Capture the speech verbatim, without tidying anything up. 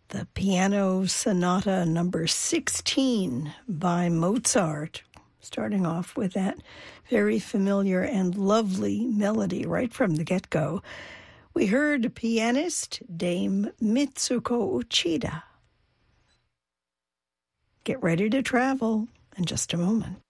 the Piano Sonata number sixteen by Mozart, starting off with that very familiar and lovely melody right from the get-go. We heard pianist Dame Mitsuko Uchida. Get ready to travel in just a moment.